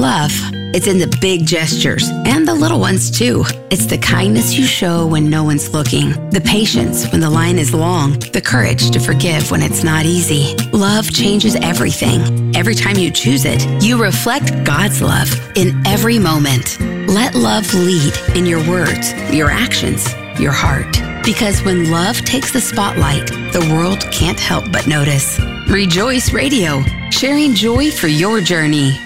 Love. It's in the big gestures and the little ones too. It's the kindness you show when no one's looking, the patience when the line is long, the courage to forgive when it's not easy. Love changes everything. Every time you choose it, you reflect God's love in every moment. Let love lead in your words, your actions, your heart. Because when love takes the spotlight, the world can't help but notice. Rejoice Radio, sharing joy for your journey.